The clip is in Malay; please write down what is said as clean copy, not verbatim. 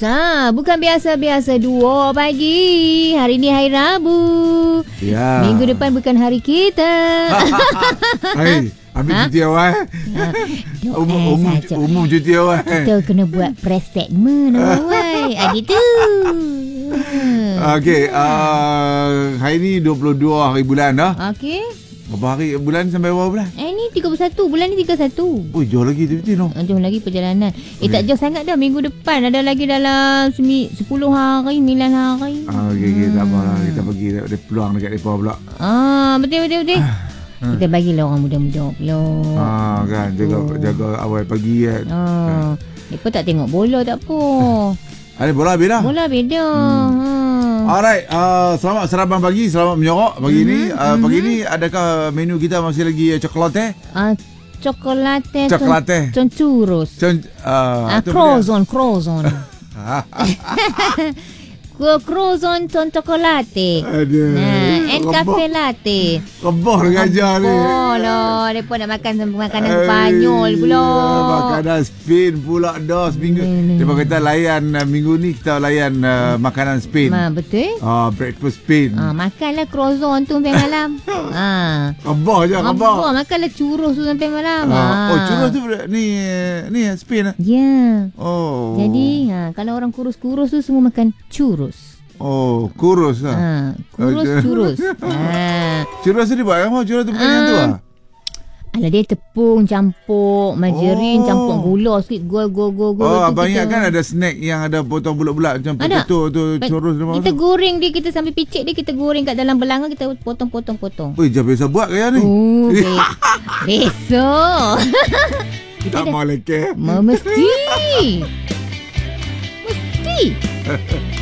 Bukan biasa-biasa 2 pagi. Hari ni hari Rabu. Ya. Minggu depan bukan hari kita. Hai, ambil cuti awal. Umum cuti awal. Kita kena buat press statement awal. Gitu. Okey, hari ni 22 hari bulan dah. Okey. Berapa hari bulan sampai berapa bulan? Ni 31. Bulan ni 31. Oi, jauh lagi tu no. Jauh lagi perjalanan. Tak jauh sangat dah. Minggu depan ada lagi dalam 10 hari, 9 hari. Okey, tak apa lah. Kita pergi ada peluang dekat depa pula. Betul. Kita bagilah orang muda-muda pula. Kan jaga awal pagi kan. Mereka tak tengok bola tak apa. Ada bola habis dah. Bola beda. Alright, selamat sarapan pagi, selamat menyorok pagi ni. Pagi ni adakah menu kita masih lagi coklat? Coklat. Churros. Croissant. Croissant con chocolate. And cafe latte. Kebor ngajar ni. Lah, depa nak makan makanan Spanyol pula. Makanan Spain pula dah seminggu. Depa kata layan minggu ni kita layan makanan Spain. Betul. Breakfast Spain. Makanlah croissant tu sampai malam. Kebor je, kebor. Makanlah churros tu sampai malam. Churros tu ni Spain. Ya. Jadi, Jadi kalau orang kurus-kurus tu semua makan churros. Kurus lah. Churros. Churros tu dibuat apa? Churros tu bukan yang tu lah. Alah, dia tepung campur margarin, campur gula sikit, gol. Abang ingat kan ada snack yang ada potong bulat-bulat macam potato tu, churros tu. Kita goreng dia, kita sambil picit dia, kita goreng kat dalam belanga, kita potong. Oi, jangan biasa buat kaya ni. Besok. Tak mau leke. Mesti.